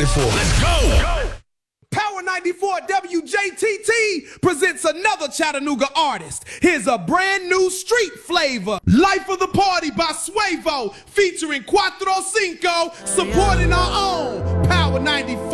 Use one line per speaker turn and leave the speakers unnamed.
94.
Let's go.
Power 94 WJTT presents another Chattanooga artist. Here's a brand new street flavor. Life of the Party by Suevo, featuring Cuatro Cinco, supporting our own Power 94.